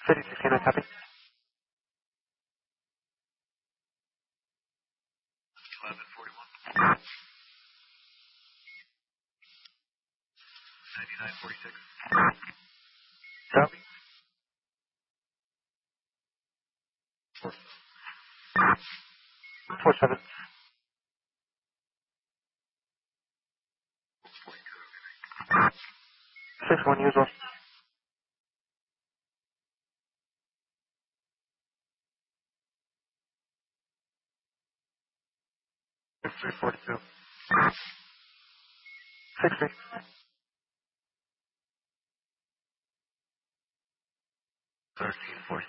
3069, copy. 1141. 9946. Copy. 47. 61 usual. 6342. 60. 1346.